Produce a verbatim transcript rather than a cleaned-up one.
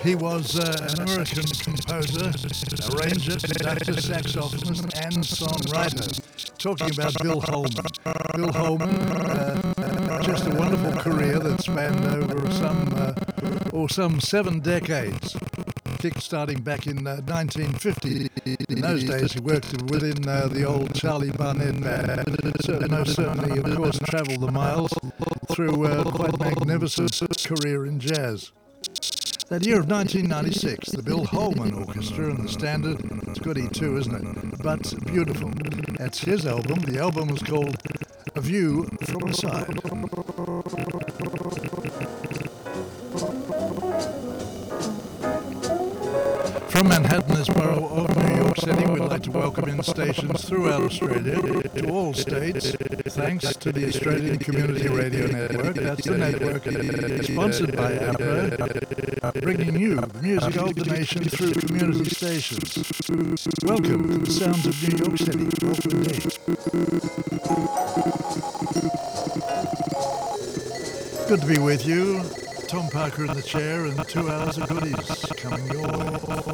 He was uh, an American composer, arranger, conductor, saxophonist, and songwriter. Talking about Bill Holman. Bill Holman, uh, just a wonderful career that spanned over some, uh, or some seven decades. Kick-starting back in uh, nineteen fifty. In those days, he worked within uh, the old Charlie Barnett band. So, most certainly, of course, travelled the miles through uh, quite magnificent career in jazz. That year of nineteen ninety-six, the Bill Holman Orchestra and the Standard, it's goody too, isn't it? But beautiful. That's his album. The album was called A View from the Side. From Manhattan, this borough of New York City, we'd like to welcome in stations throughout Australia to all states, thanks to the Australian Community Radio Network. That's the network sponsored by A P A, bringing you the music of the nation through community stations. Welcome to the sounds of New York City. Welcome indeed. Good to be with you. Tom Parker in the chair and two hours of goodies coming your